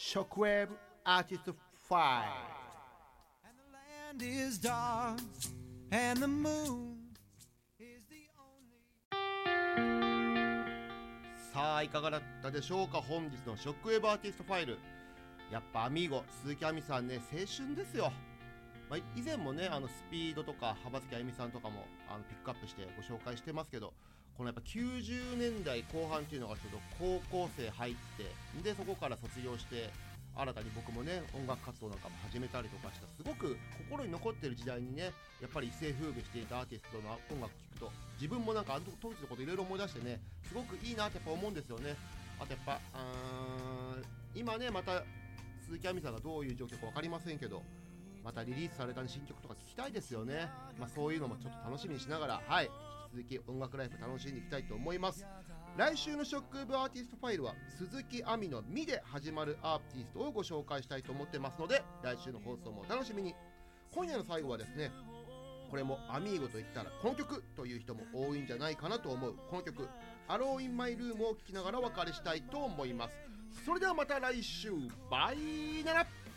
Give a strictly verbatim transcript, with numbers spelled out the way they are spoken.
Shockwave Artist File。 And the land is dark, and the moon is the only。 さあいかがだったでしょうか。本日のショックウェーブアーティストファイル、やっぱアミーゴ鈴木亜美さんね、青春ですよ。まあ、以前もねあのスピードとか幅月あゆみさんとかもあのピックアップしてご紹介してますけど、このやっぱきゅうじゅうねんだいこう半っていうのがちょうど高校生入って、でそこから卒業して新たに僕もね音楽活動なんかも始めたりとかした、すごく心に残ってる時代にねやっぱり一世風靡していたアーティストの音楽聴くと、自分もなんかあの当時のこといろいろ思い出してね、すごくいいなってやっぱ思うんですよね。あとやっぱあ今ねまた鈴木亜美さんがどういう状況か分かりませんけど、またリリースされた新曲とか聴きたいですよね。まあそういうのもちょっと楽しみにしながら、はい引き続き音楽ライフ楽しんでいきたいと思います。来週のショックウェブアーティストファイルは鈴木亜美の「み」で始まるアーティストをご紹介したいと思ってますので、来週の放送もお楽しみに。今夜の最後はですね、これもアミーゴといったらこの曲という人も多いんじゃないかなと思うこの曲「アロー・イン・マイ・ルーム」を聴きながらお別れしたいと思います。それではまた来週、バイなら。